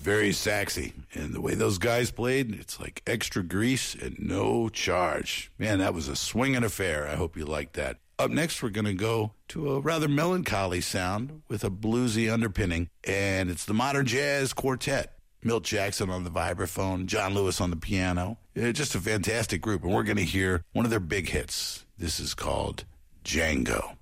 Very sexy. And the way those guys played, it's like extra grease and no charge. Man, that was a swinging affair. I hope you liked that. Up next, we're going to go to a rather melancholy sound with a bluesy underpinning, and it's the Modern Jazz Quartet. Milt Jackson on the vibraphone, John Lewis on the piano. Just a fantastic group, and we're going to hear one of their big hits. This is called Django.